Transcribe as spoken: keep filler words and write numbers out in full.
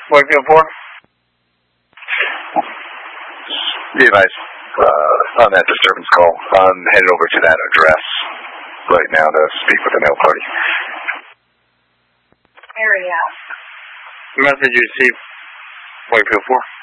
Wakefield four? Be advised, uh, on that disturbance call, I'm headed over to that address right now to speak with the mail party. Area. Message you received, Wakefield four.